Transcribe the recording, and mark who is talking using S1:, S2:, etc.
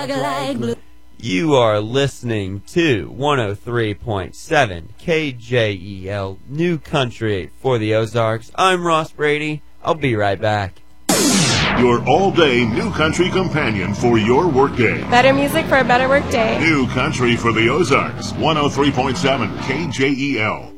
S1: You are listening to 103.7 KJEL New Country for the Ozarks. I'm Ross Brady. I'll be right back.
S2: Your all-day New Country companion for your workday.
S3: Better music for a better workday.
S2: New Country for the Ozarks. 103.7 KJEL.